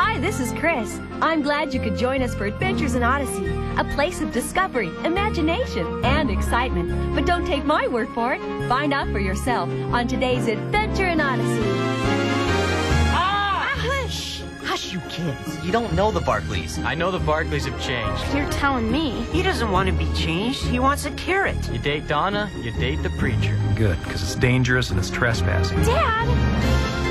Hi, this is Chris. I'm glad you could join us for Adventures in Odyssey, a place of discovery, imagination, and excitement. But don't take my word for it. Find out for yourself on today's Adventure in Odyssey. Hush! Hush, you kids. You don't know the Barkleys. I know the Barkleys have changed. You're telling me. He doesn't want to be changed. He wants a carrot. You date Donna, you date the preacher. Good, because it's dangerous and it's trespassing. Dad!